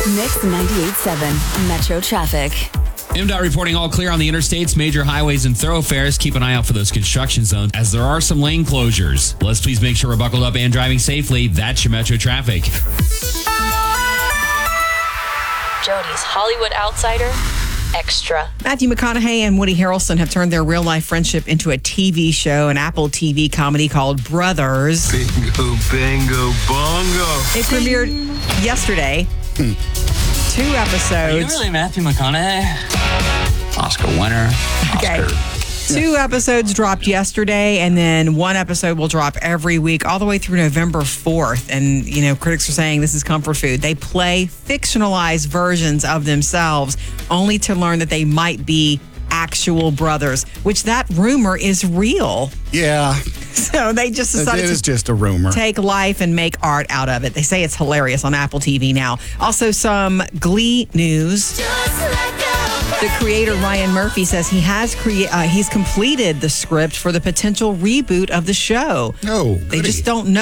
Mix 98.7 Metro Traffic. MDOT reporting all clear on the interstates, major highways, and thoroughfares. Keep an eye out for those construction zones as there are some lane closures. Let's please make sure we're buckled up and driving safely. That's your Metro Traffic. Jody's Hollywood Outsider Extra. Matthew McConaughey and Woody Harrelson have turned their real-life friendship into a TV show, an Apple TV comedy called Brothers. Bingo, bango, bongo. It premiered yesterday. 2 episodes. Are you really Matthew McConaughey? Oscar winner. Okay. Oscar. 2 episodes dropped yesterday, and then 1 episode will drop every week all the way through November 4th. And, critics are saying this is comfort food. They play fictionalized versions of themselves only to learn that they might be actual brothers, which that rumor is real. Yeah. So they just decided it is just a rumor. Take life and make art out of it. They say it's hilarious on Apple TV now. Also, some Glee news. The creator, Ryan Murphy, says he has he's completed the script for the potential reboot of the show. Oh, They just don't know